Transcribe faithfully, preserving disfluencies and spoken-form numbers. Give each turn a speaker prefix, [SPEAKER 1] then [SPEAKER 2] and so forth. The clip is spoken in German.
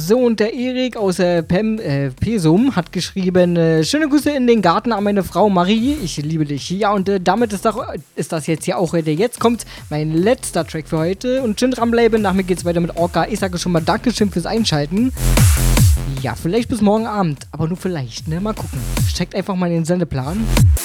[SPEAKER 1] So, und der Erik aus äh, Pem, äh, Pesum hat geschrieben, äh, schöne Grüße in den Garten an meine Frau Marie, ich liebe dich. Ja, und äh, damit ist, doch, ist das jetzt ja auch heute. Jetzt kommt mein letzter Track für heute und schön dranbleiben. Nach mir geht's weiter mit Orca. Ich sage schon mal Dankeschön fürs Einschalten. Ja, vielleicht bis morgen Abend, aber nur vielleicht, ne? Mal gucken. Checkt einfach mal den Sendeplan.